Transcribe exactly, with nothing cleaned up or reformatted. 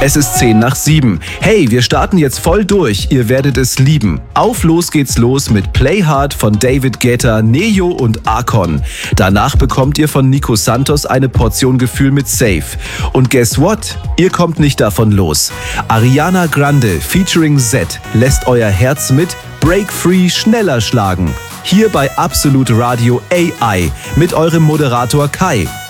Es ist zehn nach sieben. Hey, wir starten jetzt voll durch. Ihr werdet es lieben. Auf los geht's los mit Play Hard von David Guetta, Neo und Akon. Danach bekommt ihr von Nico Santos eine Portion Gefühl mit Safe. Und guess what? Ihr kommt nicht davon los. Ariana Grande featuring Z lässt euer Herz mit Break Free schneller schlagen. Hier bei Absolut Radio A I mit eurem Moderator Kai.